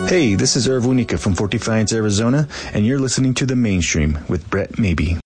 Hey, this is Irv Wunika from Fort Defiance, Arizona, and you're listening to The Mainstream with Brett Maybe.